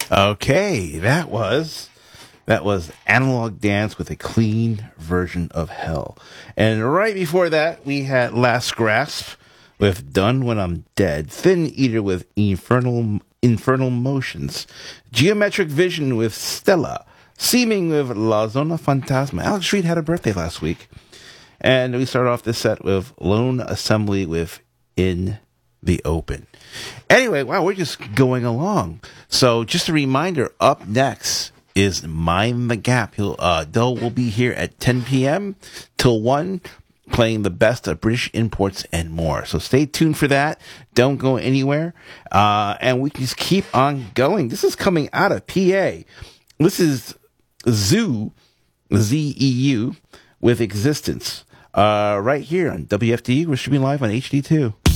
Okay, that was Analog Dance with a clean version of Hell. And right before that, we had Last Grasp with Done When I'm Dead, Thin Eater with Infernal Motions, Geometric Vision with Stella, Seeming with La Zona Fantasma. Alex Reed had a birthday last week. And we start off this set with Lone Assembly with In the Open. Anyway, wow, we're just going along. So just a reminder, up next is Mind the Gap. Dell will be here at 10 p.m. till 1, playing the best of British imports and more. So stay tuned for that. Don't go anywhere. And we can just keep on going. This is coming out of PA. This is Zoo, Z-E-U, with Existence. Right here on WFDU. We're streaming live on HD2.